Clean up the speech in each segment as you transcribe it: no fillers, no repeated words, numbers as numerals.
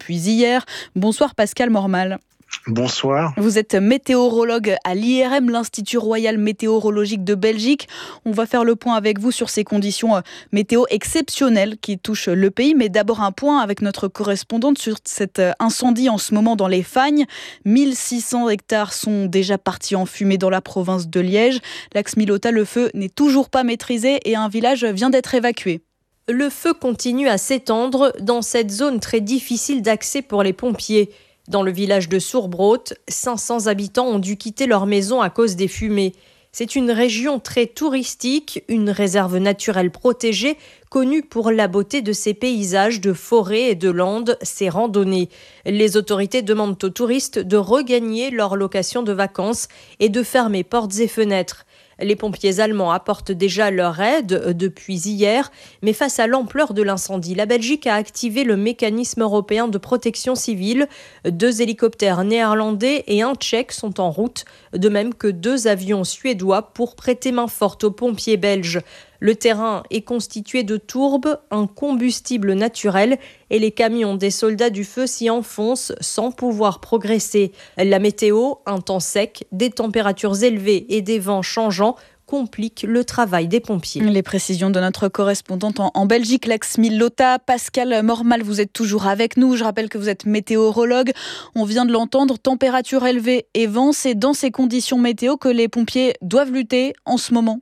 depuis hier. Bonsoir Pascal Mormal. Bonsoir. Vous êtes météorologue à l'IRM, l'Institut Royal Météorologique de Belgique. On va faire le point avec vous sur ces conditions météo exceptionnelles qui touchent le pays. Mais d'abord un point avec notre correspondante sur cet incendie en ce moment dans les Fagnes. 1600 hectares sont déjà partis en fumée dans la province de Liège. L'axe Milota, le feu n'est toujours pas maîtrisé et un village vient d'être évacué. Le feu continue à s'étendre dans cette zone très difficile d'accès pour les pompiers. Dans le village de Sourbrot, 500 habitants ont dû quitter leur maison à cause des fumées. C'est une région très touristique, une réserve naturelle protégée, connue pour la beauté de ses paysages de forêts et de landes, ses randonnées. Les autorités demandent aux touristes de regagner leur location de vacances et de fermer portes et fenêtres. Les pompiers allemands apportent déjà leur aide depuis hier, mais face à l'ampleur de l'incendie, la Belgique a activé le mécanisme européen de protection civile. 2 hélicoptères néerlandais et un tchèque sont en route, de même que 2 avions suédois pour prêter main forte aux pompiers belges. Le terrain est constitué de tourbe, un combustible naturel, et les camions des soldats du feu s'y enfoncent sans pouvoir progresser. La météo, un temps sec, des températures élevées et des vents changeants compliquent le travail des pompiers. Les précisions de notre correspondante en Belgique, l'axe Milota. Pascal Mormal, vous êtes toujours avec nous. Je rappelle que vous êtes météorologue. On vient de l'entendre, température élevée et vent, c'est dans ces conditions météo que les pompiers doivent lutter en ce moment.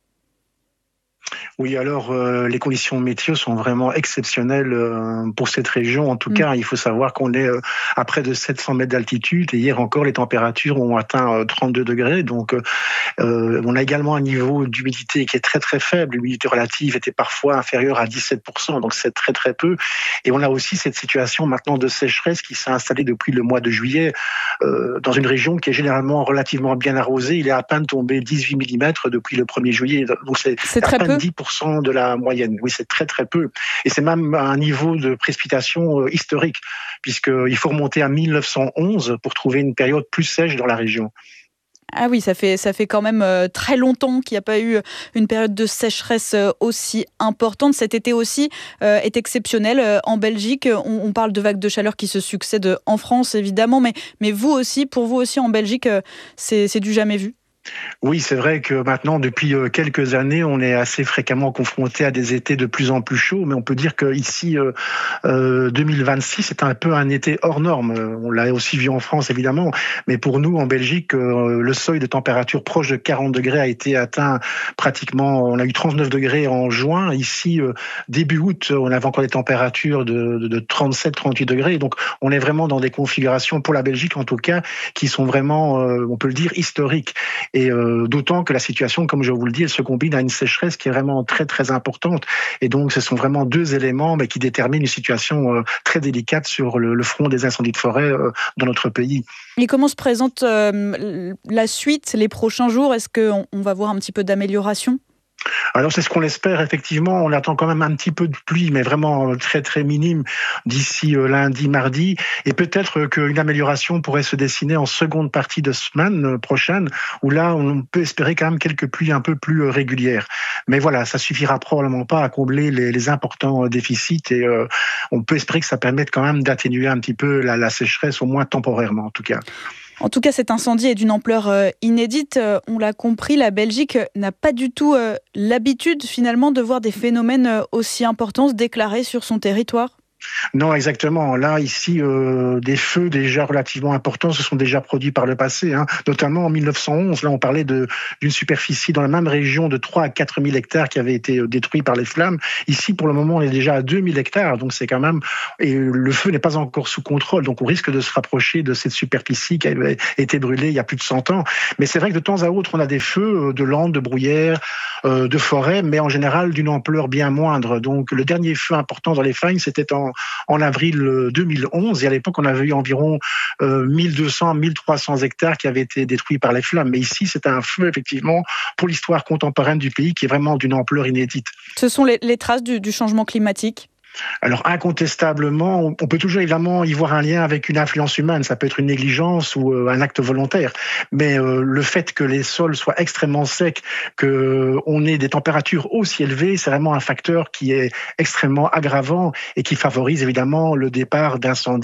Oui, alors les conditions météo sont vraiment exceptionnelles pour cette région. En tout cas, il faut savoir qu'on est à près de 700 mètres d'altitude et hier encore, les températures ont atteint 32 degrés. Donc, on a également un niveau d'humidité qui est très très faible. L'humidité relative était parfois inférieure à 17%, donc c'est très très peu. Et on a aussi cette situation maintenant de sécheresse qui s'est installée depuis le mois de juillet dans une région qui est généralement relativement bien arrosée. Il est à peine tombé 18 mm depuis le 1er juillet. Donc c'est très peu. 10% de la moyenne. Oui, c'est très très peu. Et c'est même un niveau de précipitation historique, puisqu'il faut remonter à 1911 pour trouver une période plus sèche dans la région. Ah oui, ça fait quand même très longtemps qu'il n'y a pas eu une période de sécheresse aussi importante. Cet été aussi est exceptionnel en Belgique. On parle de vagues de chaleur qui se succèdent en France, évidemment, mais vous aussi, pour vous aussi en Belgique, c'est du jamais vu. Oui, c'est vrai que maintenant, depuis quelques années, on est assez fréquemment confronté à des étés de plus en plus chauds, mais on peut dire qu'ici, 2026, c'est un peu un été hors norme. On l'a aussi vu en France, évidemment, mais pour nous, en Belgique, le seuil de température proche de 40 degrés a été atteint pratiquement, on a eu 39 degrés en juin. Ici, début août, on avait encore des températures de 37-38 degrés, donc on est vraiment dans des configurations, pour la Belgique en tout cas, qui sont vraiment, on peut le dire, historiques. Et d'autant que la situation, comme je vous le dis, elle se combine à une sécheresse qui est vraiment très très importante. Et donc, ce sont vraiment 2 éléments qui déterminent une situation très délicate sur le front des incendies de forêt dans notre pays. Et comment se présente la suite, les prochains jours ? Est-ce qu'on va voir un petit peu d'amélioration ? Alors c'est ce qu'on espère, effectivement. On attend quand même un petit peu de pluie, mais vraiment très très minime d'ici lundi, mardi. Et peut-être qu'une amélioration pourrait se dessiner en seconde partie de semaine prochaine, où là on peut espérer quand même quelques pluies un peu plus régulières. Mais voilà, ça suffira probablement pas à combler les importants déficits et on peut espérer que ça permette quand même d'atténuer un petit peu la sécheresse, au moins temporairement en tout cas. En tout cas, cet incendie est d'une ampleur inédite. On l'a compris, la Belgique n'a pas du tout l'habitude finalement de voir des phénomènes aussi importants se déclarer sur son territoire. Non, exactement. Là, ici, des feux déjà relativement importants se sont déjà produits par le passé, notamment en 1911. Là, on parlait d'une superficie dans la même région de 3 à 4 000 hectares qui avait été détruits par les flammes. Ici, pour le moment, on est déjà à 2 000 hectares, donc c'est quand même... Et le feu n'est pas encore sous contrôle, donc on risque de se rapprocher de cette superficie qui avait été brûlée il y a plus de 100 ans. Mais c'est vrai que de temps à autre, on a des feux de landes, de bruyères, de forêts, mais en général d'une ampleur bien moindre. Donc le dernier feu important dans les Fagnes, c'était en avril 2011, et à l'époque on avait eu environ 1200-1300 hectares qui avaient été détruits par les flammes. Mais ici c'est un feu effectivement pour l'histoire contemporaine du pays qui est vraiment d'une ampleur inédite. Ce sont les traces du changement climatique ? Alors incontestablement, on peut toujours évidemment y voir un lien avec une influence humaine, ça peut être une négligence ou un acte volontaire, mais le fait que les sols soient extrêmement secs, qu'on ait des températures aussi élevées, c'est vraiment un facteur qui est extrêmement aggravant et qui favorise évidemment le départ d'incendies